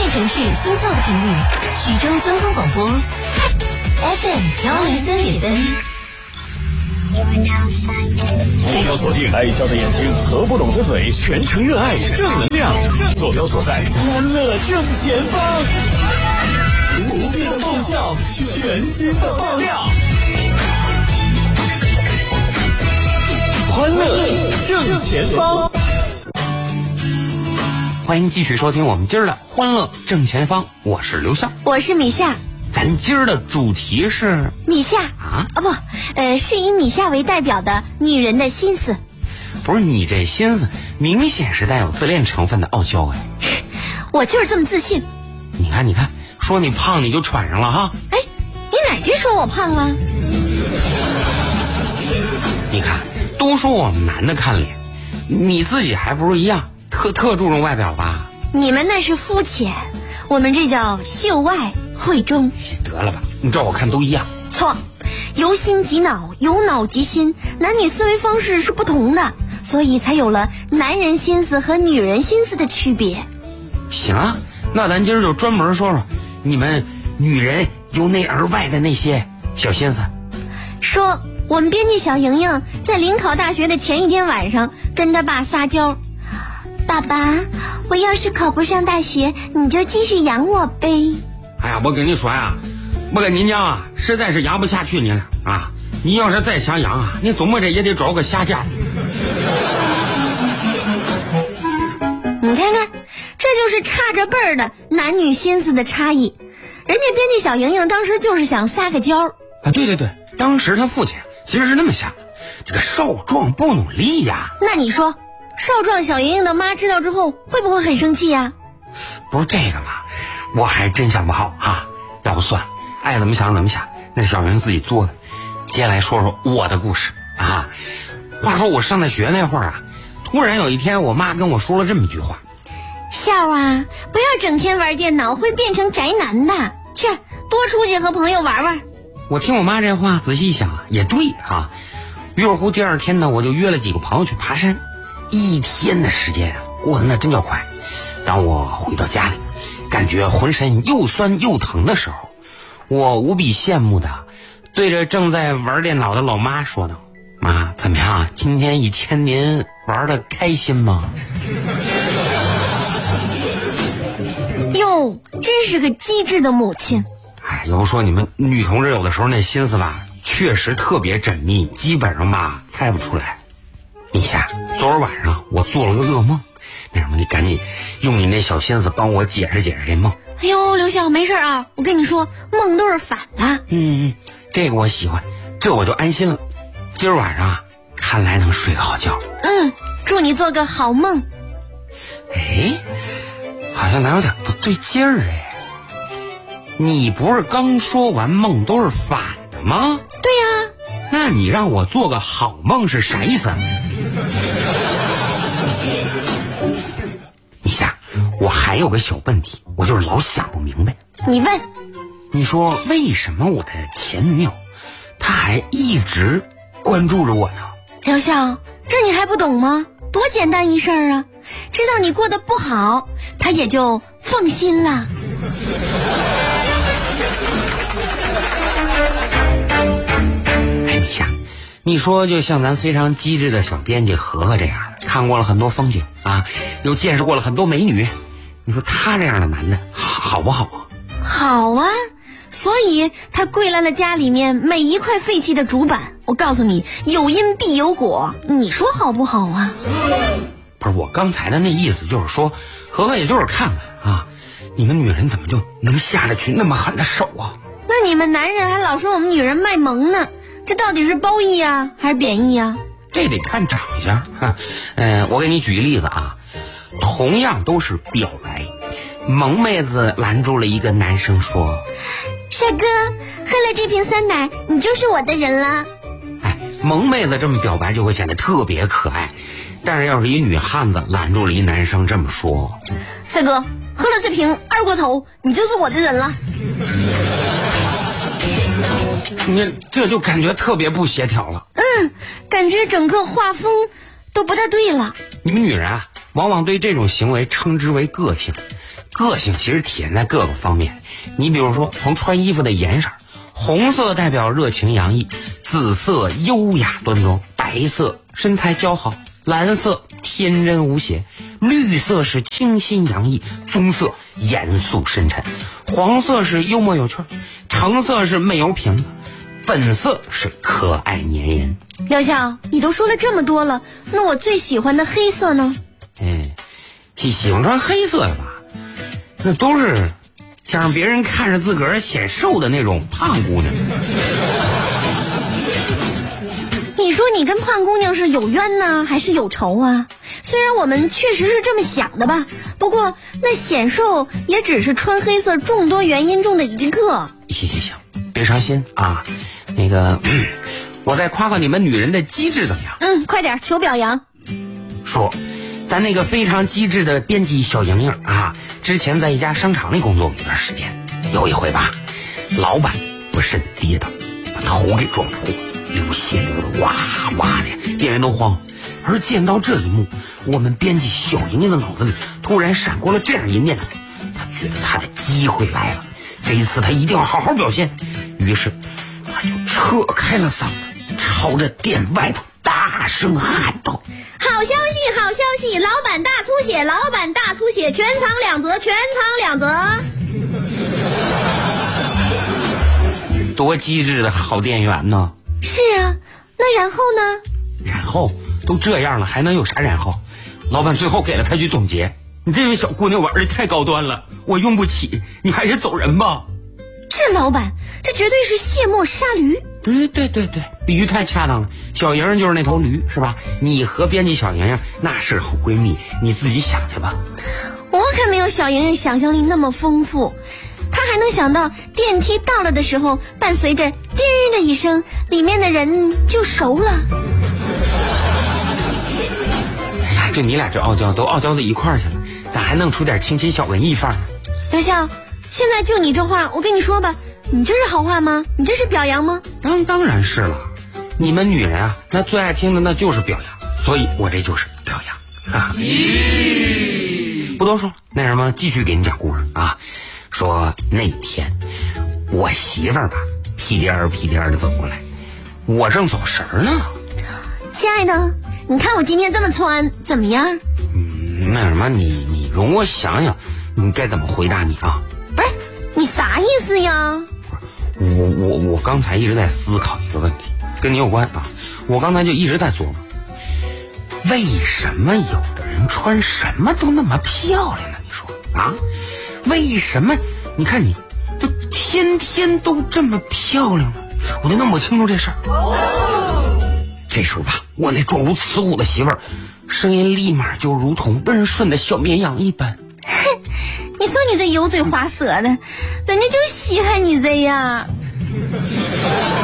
线城市心跳的频率，徐州交通广播 FM103.3。 目标锁定爱笑的眼睛和不懂的嘴，全程热爱正能量，坐标所在欢乐正前方，不变的爆笑，全新的爆料，欢乐正前方。 欢迎继续收听我们今儿的欢乐正前方，我是刘笑， 我是米夏。 咱今儿的主题是米夏是以米夏为代表的女人的心思。 不是，你这心思明显是带有自恋成分的傲娇哎。 我就是这么自信。 你看，说你胖你就喘上了哈。 哎，你哪句说我胖啊？ 你看，都说我们男的看脸，你自己还不是一样，特注重外表吧？ 你们那是肤浅，我们这叫秀外慧中。 得了吧，你照我看都一样。 错，由心及脑，由脑及心，男女思维方式是不同的，所以才有了男人心思和女人心思的区别。 行啊，那咱今儿就专门说说你们女人由内而外的那些小心思。 说我们编辑小莹莹在临考大学的前一天晚上跟他爸撒娇，爸爸，我要是考不上大学，你就继续养我呗。 哎呀，我跟你说呀，我跟你娘啊，实在是养不下去你了啊！你要是再想养啊，你怎么着也得找个下家。 你看看，这就是差着辈儿的男女心思的差异。人家编辑小莹莹当时就是想撒个娇啊，对，当时他父亲其实是那么想的，这个少壮不努力呀。 那你说，少壮小莹莹的妈知道之后会不会很生气呀？ 不是这个嘛，我还真想不好啊。要不算了，爱怎么想怎么想，那是小莹自己做的。接下来说说我的故事啊。话说我上大学那会儿啊，突然有一天我妈跟我说了这么一句话： 笑啊，不要整天玩电脑，会变成宅男的，去多出去和朋友玩玩。 我听我妈这话仔细一想啊，也对啊。于是乎第二天呢，我就约了几个朋友去爬山。一天的时间啊，过得那真叫快。当我回到家里，感觉浑身又酸又疼的时候，我无比羡慕的对着正在玩电脑的老妈说道：妈，怎么样，今天一天您玩得开心吗？ 哟，真是个机智的母亲。 哎，要不说你们女同志有的时候那心思吧，确实特别缜密，基本上吧猜不出来。米夏，昨儿晚上我做了个噩梦，那什么，你赶紧用你那小心思帮我解释解释这梦。 哎呦，刘笑，没事啊，我跟你说，梦都是反的。 这个我喜欢，这我就安心了。今儿晚上啊，看来能睡个好觉。 祝你做个好梦。 哎，好像哪有点不对劲儿哎。你不是刚说完梦都是反的吗？ 对呀。 那你让我做个好梦是啥意思？你夏，我还有个小问题，我就是老想不明白。 你问。 你说为什么我的前女友她还一直关注着我呢？ 刘笑，这你还不懂吗？多简单一事儿啊！知道你过得不好，她也就放心了。 你说就像咱非常机智的小编辑何何这样的，看过了很多风景啊，又见识过了很多美女，你说他这样的男的好不好啊？ 好啊，所以他归来了家里面每一块废弃的竹板。我告诉你，有因必有果，你说好不好啊？ 不是，我刚才的那意思就是说，何何也就是看看啊，你们女人怎么就能下得去那么狠的手啊？ 那你们男人还老说我们女人卖萌呢，这到底是褒义啊还是贬义啊？ 这得看长相。我给你举个例子啊，同样都是表白，萌妹子拦住了一个男生说： 帅哥，喝了这瓶酸奶，你就是我的人了。 哎，萌妹子这么表白就会显得特别可爱，但是要是一女汉子拦住了一男生这么说： 帅哥，喝了这瓶二锅头，你就是我的人了。 你这就感觉特别不协调了。 感觉整个画风都不太对了。 你们女人啊， 往往对这种行为称之为个性。个性其实体现在各个方面，你比如说从穿衣服的颜色，红色代表热情洋溢，紫色优雅端庄，白色身材姣好，蓝色天真无邪，绿色是清新洋溢，棕色严肃深沉，黄色是幽默有趣，橙色是媚油瓶子，粉色是可爱粘人。 廖笑，你都说了这么多了，那我最喜欢的黑色呢？ 喜欢穿黑色的吧，那都是想让别人看着自个儿显瘦的那种胖姑娘。 你说你跟胖姑娘是有冤呢，还是有仇啊？虽然我们确实是这么想的吧，不过那显瘦也只是穿黑色众多原因中的一个。 行，别伤心啊。那个，我再夸夸你们女人的机智怎么样？ 快点，求表扬。 说，咱那个非常机智的编辑小莹莹啊，之前在一家商场里工作过一段时间，有一回吧，老板不慎跌倒，把头给撞破，流血流得哇哇的，店员都慌。而见到这一幕，我们编辑小莹莹的脑子里突然闪过了这样一念头，他觉得他的机会来了，这一次他一定要好好表现。于是他就扯开了嗓子，朝着店外头大声喊道： 好消息，好消息，老板大出血，老板大出血，全场2折，全场2折。 多机智的好店员呢！ 是啊，那然后呢？ 然后都这样了，还能有啥然后？老板最后给了他句总结：你这位小姑娘玩的太高端了，我用不起，你还是走人吧。 这老板，这绝对是卸磨杀驴。 对，比喻太恰当了。小莹莹就是那头驴，是吧？你和编辑小莹莹那是好闺蜜，你自己想去吧。 我可没有小莹莹想象力那么丰富，她还能想到电梯到了的时候，伴随着叮的一声，里面的人就熟了。 哎呀，就你俩这傲娇，都傲娇到一块儿去了，咋还弄出点清新小文艺范儿呢？ 刘笑，现在就你这话，我跟你说吧，你这是好话吗？你这是表扬吗？ 当然是了，你们女人啊，那最爱听的那就是表扬，所以我这就是表扬。不多说，那什么，继续给你讲故事啊。说那天我媳妇儿吧，屁颠儿的走过来，我正走神儿呢。 亲爱的，你看我今天这么穿怎么样？ 那什么，你容我想想，你该怎么回答你啊？ 不是，你啥意思呀？ 我刚才一直在思考一个问题，跟你有关啊。我刚才就一直在琢磨，为什么有的人穿什么都那么漂亮呢？你说啊，为什么？你看你，就天天都这么漂亮呢？我就弄不清楚这事儿。这时候吧，我那状如雌虎的媳妇儿，声音立马就如同温顺的小绵羊一般。 哼，你说你这油嘴滑舌的，人家就稀罕你这样。